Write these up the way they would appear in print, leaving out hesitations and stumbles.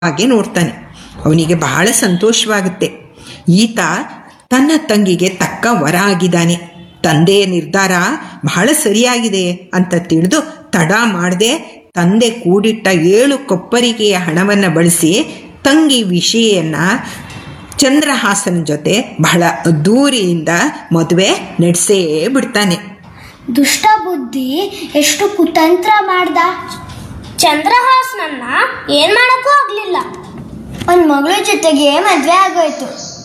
ಹಾಗೆ ನೋಡ್ತಾನೆ. ಅವನಿಗೆ ಬಹಳ ಸಂತೋಷವಾಗುತ್ತೆ. ಈತ ತನ್ನ ತಂಗಿಗೆ ತಕ್ಕ ವರ ಆಗಿದ್ದಾನೆ. ತಂದೆಯ ನಿರ್ಧಾರ ಬಹಳ ಸರಿಯಾಗಿದೆ ಅಂತ ತಿಳಿದು ತಡ ಮಾಡದೆ ತಂದೆ ಕೂಡಿಟ್ಟ 7 ಕೊಪ್ಪರಿಗೆಯ ಹಣವನ್ನು ಬಳಸಿ ತಂಗಿ ವಿಷಯನ್ನು ಚಂದ್ರಹಾಸನ ಜೊತೆ ಬಹಳ ಅದ್ದೂರಿಯಿಂದ ಮದುವೆ ನಡೆಸೇ ಬಿಡ್ತಾನೆ. ದುಷ್ಟ ಬುದ್ಧಿ ಎಷ್ಟು ಕುತಂತ್ರ ಮಾಡ್ದ. ಚಂದ್ರಹಾಸನನ್ನ ಏನ್ ಮಾಡಕ್ಕೂ ಆಗ್ಲಿಲ್ಲ. ಅವನ ಮಗಳ ಜೊತೆಗೆ ಮದ್ವೆ ಆಗೋಯ್ತು.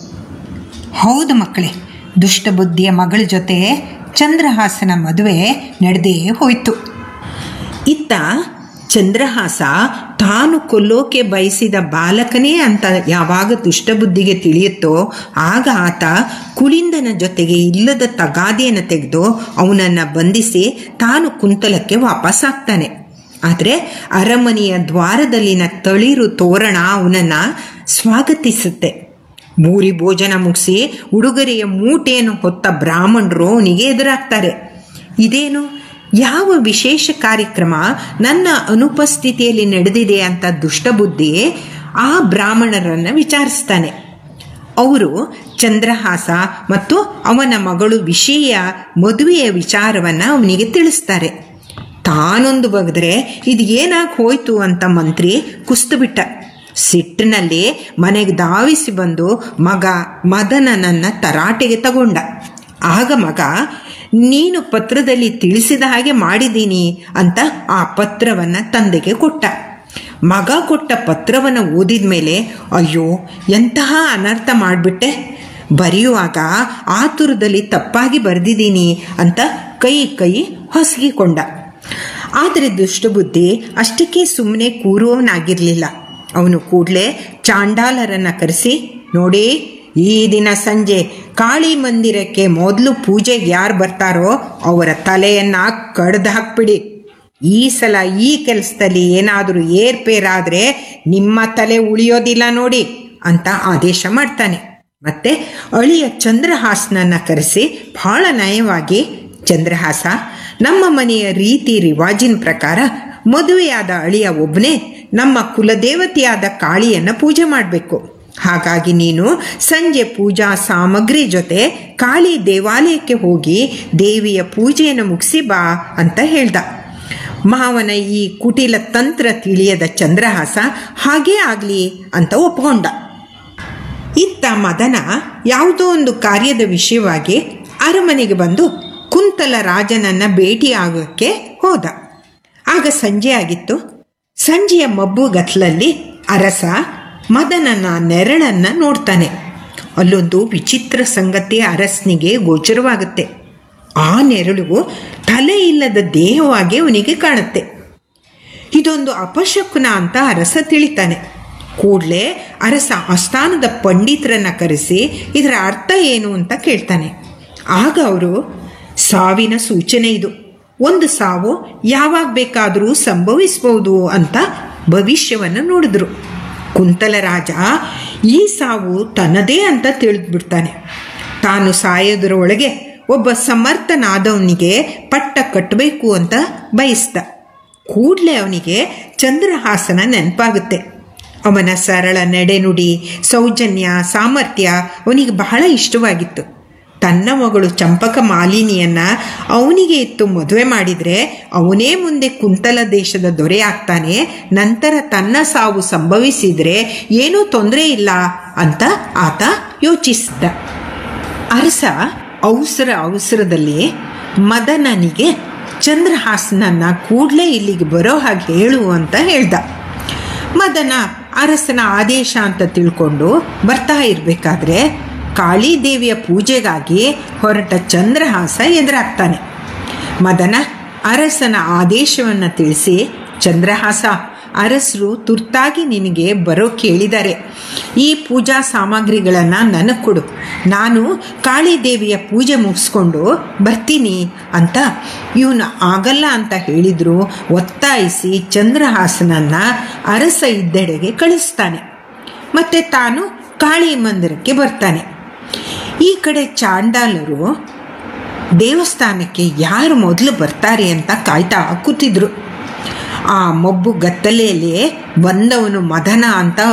ಹೌದು ಮಕ್ಕಳೇ, ದುಷ್ಟಬುದ್ಧಿಯ ಮಗಳ ಜೊತೆ ಚಂದ್ರಹಾಸನ ಮದುವೆ ನಡೆದೇ ಹೋಯಿತು. ಇತ್ತ ಚಂದ್ರಹಾಸ ತಾನು ಕೊಲ್ಲೋಕೆ ಬಯಸಿದ ಬಾಲಕನೇ ಅಂತ ಯಾವಾಗ ದುಷ್ಟಬುದ್ಧಿಗೆ ತಿಳಿಯುತ್ತೋ ಆಗ ಆತ ಕುಳಿಂದನ ಜೊತೆಗೆ ಇಲ್ಲದ ತಗಾದೆಯನ್ನು ತೆಗೆದು ಅವನನ್ನು ಬಂಧಿಸಿ ತಾನು ಕುಂತಲಕ್ಕೆ ವಾಪಸ್ಸಾಗ್ತಾನೆ. ಆದರೆ ಅರಮನೆಯ ದ್ವಾರದಲ್ಲಿನ ತಳಿರು ತೋರಣ ಅವನನ್ನು ಸ್ವಾಗತಿಸುತ್ತೆ. ಭೂರಿ ಭೋಜನ ಮುಗಿಸಿ ಉಡುಗೊರೆಯ ಮೂಟೆಯನ್ನು ಹೊತ್ತ ಬ್ರಾಹ್ಮಣರು ಅವನಿಗೆ ಎದುರಾಗ್ತಾರೆ. ಇದೇನು, ಯಾವ ವಿಶೇಷ ಕಾರ್ಯಕ್ರಮ ನನ್ನ ಅನುಪಸ್ಥಿತಿಯಲ್ಲಿ ನಡೆದಿದೆ ಅಂತ ದುಷ್ಟಬುದ್ಧಿ ಆ ಬ್ರಾಹ್ಮಣರನ್ನು ವಿಚಾರಿಸ್ತಾನೆ. ಅವರು ಚಂದ್ರಹಾಸ ಮತ್ತು ಅವನ ಮಗಳು ವಿಷಯ ಮದುವೆಯ ವಿಚಾರವನ್ನು ಅವನಿಗೆ ತಿಳಿಸ್ತಾರೆ. ತಾನೊಂದು ಬಗೆದ್ರೆ ಇದು ಏನಾಗಿ ಹೋಯ್ತು ಅಂತ ಮಂತ್ರಿ ಕುಸಿದುಬಿಟ್ಟ. ಸಿಟ್ಟಿನಲ್ಲಿ ಮನೆಗೆ ಧಾವಿಸಿ ಬಂದು ಮಗ ಮದನನನ್ನು ತರಾಟೆಗೆ ತಗೊಂಡ. ಆಗ ಮಗ, ನೀನು ಪತ್ರದಲ್ಲಿ ತಿಳಿಸಿದ ಹಾಗೆ ಮಾಡಿದ್ದೀನಿ ಅಂತ ಆ ಪತ್ರವನ್ನು ತಂದೆಗೆ ಕೊಟ್ಟ. ಮಗ ಕೊಟ್ಟ ಪತ್ರವನ್ನು ಓದಿದ ಮೇಲೆ, ಅಯ್ಯೋ ಎಂತಹ ಅನರ್ಥ ಮಾಡಿಬಿಟ್ಟೆ, ಬರೆಯುವಾಗ ಆತುರದಲ್ಲಿ ತಪ್ಪಾಗಿ ಬರೆದಿದ್ದೀನಿ ಅಂತ ಕೈ ಹೊಸಗಿಕೊಂಡ. ಆದರೆ ದುಷ್ಟಬುದ್ಧಿ ಅಷ್ಟಕ್ಕೆ ಸುಮ್ಮನೆ ಕೂರುವವನಾಗಿರಲಿಲ್ಲ. ಅವನು ಕೂಡಲೇ ಚಾಂಡಾಲರನ್ನು ಕರೆಸಿ, ನೋಡಿ, ಈ ದಿನ ಸಂಜೆ ಕಾಳಿ ಮಂದಿರಕ್ಕೆ ಮೊದಲು ಪೂಜೆಗೆ ಯಾರು ಬರ್ತಾರೋ ಅವರ ತಲೆಯನ್ನು ಕಡ್ದು ಹಾಕ್ಬಿಡಿ. ಈ ಸಲ ಈ ಕೆಲಸದಲ್ಲಿ ಏನಾದರೂ ಏರ್ಪೇರಾದರೆ ನಿಮ್ಮ ತಲೆ ಉಳಿಯೋದಿಲ್ಲ ನೋಡಿ ಅಂತ ಆದೇಶ ಮಾಡ್ತಾನೆ. ಮತ್ತೆ ಅಳಿಯ ಚಂದ್ರಹಾಸನನ್ನು ಕರೆಸಿ ಬಹಳ ನಯವಾಗಿ, ಚಂದ್ರಹಾಸ, ನಮ್ಮ ಮನೆಯ ರೀತಿ ರಿವಾಜಿನ ಪ್ರಕಾರ ಮದುವೆಯಾದ ಅಳಿಯ ಒಬ್ಬನೇ ನಮ್ಮ ಕುಲದೇವತೆಯಾದ ಕಾಳಿಯನ್ನು ಪೂಜೆ ಮಾಡಬೇಕು. ಹಾಗಾಗಿ ನೀನು ಸಂಜೆ ಪೂಜಾ ಸಾಮಗ್ರಿ ಜೊತೆ ಕಾಳಿ ದೇವಾಲಯಕ್ಕೆ ಹೋಗಿ ದೇವಿಯ ಪೂಜೆಯನ್ನು ಮುಗಿಸಿ ಬಾ ಅಂತ ಹೇಳ್ದ. ಮಾವನ ಈ ಕುಟಿಲ ತಂತ್ರ ತಿಳಿಯದ ಚಂದ್ರಹಾಸ ಹಾಗೇ ಆಗಲಿ ಅಂತ ಒಪ್ಕೊಂಡ. ಇತ್ತ ಮದನ ಯಾವುದೋ ಒಂದು ಕಾರ್ಯದ ವಿಷಯವಾಗಿ ಅರಮನೆಗೆ ಬಂದು ಕುಂತಲ ರಾಜನನ್ನು ಭೇಟಿಯಾಗೋಕ್ಕೆ ಹೋದ. ಆಗ ಸಂಜೆ ಆಗಿತ್ತು. ಸಂಜೆಯ ಮಬ್ಬುಗತ್ತಲಲ್ಲಿ ಅರಸ ಮದನನ ನೆರಳನ್ನು ನೋಡ್ತಾನೆ. ಅಲ್ಲೊಂದು ವಿಚಿತ್ರ ಸಂಗತಿ ಅರಸನಿಗೆ ಗೋಚರವಾಗುತ್ತೆ. ಆ ನೆರಳು ತಲೆ ಇಲ್ಲದ ದೇಹವಾಗಿ ಅವನಿಗೆ ಕಾಣುತ್ತೆ. ಇದೊಂದು ಅಪಶಕುನ ಅಂತ ಅರಸ ತಿಳಿತಾನೆ. ಕೂಡಲೇ ಅರಸ ಆಸ್ಥಾನದ ಪಂಡಿತರನ್ನು ಕರೆಸಿ ಇದರ ಅರ್ಥ ಏನು ಅಂತ ಕೇಳ್ತಾನೆ. ಆಗ ಅವರು, ಸಾವಿನ ಸೂಚನೆ ಇದು, ಒಂದು ಸಾವು ಯಾವಾಗ ಬೇಕಾದರೂ ಸಂಭವಿಸ್ಬೋದು ಅಂತ ಭವಿಷ್ಯವನ್ನು ನೋಡಿದ್ರು. ಕುಂತಲ ರಾಜ ಈ ಸಾವು ತನ್ನದೇ ಅಂತ ತಿಳಿದ್ಬಿಡ್ತಾನೆ. ತಾನು ಸಾಯೋದರೊಳಗೆ ಒಬ್ಬ ಸಮರ್ಥನಾದವನಿಗೆ ಪಟ್ಟ ಕಟ್ಟಬೇಕು ಅಂತ ಬಯಸ್ದ. ಕೂಡಲೇ ಅವನಿಗೆ ಚಂದ್ರಹಾಸನ ನೆನಪಾಗುತ್ತೆ. ಅವನ ಸರಳ ನಡೆನುಡಿ, ಸೌಜನ್ಯ, ಸಾಮರ್ಥ್ಯ ಅವನಿಗೆ ಬಹಳ ಇಷ್ಟವಾಗಿತ್ತು. ತನ್ನ ಮಗಳು ಚಂಪಕ ಮಾಲಿನಿಯನ್ನು ಅವನಿಗೆ ಇತ್ತು ಮದುವೆ ಮಾಡಿದರೆ ಅವನೇ ಮುಂದೆ ಕುಂತಲ ದೇಶದ ದೊರೆ ಆಗ್ತಾನೆ, ನಂತರ ತನ್ನ ಸಾವು ಸಂಭವಿಸಿದರೆ ಏನೂ ತೊಂದರೆ ಇಲ್ಲ ಅಂತ ಆತ ಯೋಚಿಸಿದ. ಅರಸ ಅವಸರದಲ್ಲಿ ಮದನನಿಗೆ ಚಂದ್ರಹಾಸನನ್ನು ಕೂಡಲೇ ಇಲ್ಲಿಗೆ ಬರೋ ಹಾಗೆ ಹೇಳು ಅಂತ ಹೇಳ್ದ. ಮದನ ಅರಸನ ಆದೇಶ ಅಂತ ತಿಳ್ಕೊಂಡು ಬರ್ತಾ ಇರಬೇಕಾದ್ರೆ ಕಾಳಿದೇವಿಯ ಪೂಜೆಗಾಗಿ ಹೊರಟ ಚಂದ್ರಹಾಸ ಎದುರಾಗ್ತಾನೆ. ಮದನ ಅರಸನ ಆದೇಶವನ್ನು ತಿಳಿಸಿ, ಚಂದ್ರಹಾಸ, ಅರಸರು ತುರ್ತಾಗಿ ನಿನಗೆ ಬರೋ ಕೇಳಿದ್ದಾರೆ. ಈ ಪೂಜಾ ಸಾಮಗ್ರಿಗಳನ್ನು ನನಗೆ ಕೊಡು, ನಾನು ಕಾಳಿದೇವಿಯ ಪೂಜೆ ಮುಗಿಸ್ಕೊಂಡು ಬರ್ತೀನಿ ಅಂತ ಇವನು ಆಗಲ್ಲ ಅಂತ ಹೇಳಿದ್ರು ಒತ್ತಾಯಿಸಿ ಚಂದ್ರಹಾಸನನ್ನು ಅರಸ ಇದ್ದೆಡೆಗೆ ಕಳಿಸ್ತಾನೆ. ಮತ್ತು ತಾನು ಕಾಳಿ ಮಂದಿರಕ್ಕೆ ಬರ್ತಾನೆ. ಈ ಕಡೆ ಚಾಂಡಾಲರು ದೇವಸ್ಥಾನಕ್ಕೆ ಯಾರು ಮೊದಲು ಬರ್ತಾರೆ ಅಂತ ಕಾಯ್ತಾ ಕೂತಿದ್ರು. ಆ ಮಬ್ಬು ಗತ್ತಲೆಯಲ್ಲಿ ಬಂದವನು ಮದನ ಅಂತ